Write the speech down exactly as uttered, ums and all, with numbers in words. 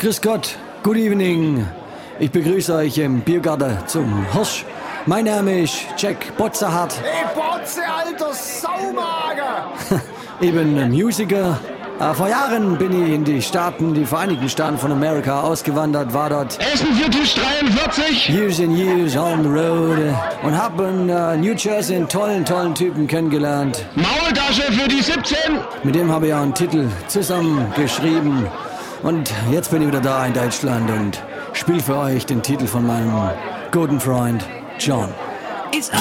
Grüß Gott, good evening. Ich begrüße euch im Biergarten zum Hirsch. Mein Name ist Jack Botzerhardt. Hey Botze, alter Saumager! Ich bin Musiker. Äh, vor Jahren bin ich in die Staaten, die Vereinigten Staaten von Amerika ausgewandert, war dort Essen für Tisch dreiundvierzig. years and years on the road äh, und hab in äh, New Jersey einen tollen, tollen Typen kennengelernt. Maultasche für die siebzehn. Mit dem habe ich auch einen Titel zusammengeschrieben. Und jetzt bin ich wieder da in Deutschland und spiele für euch den Titel von meinem guten Freund John. It's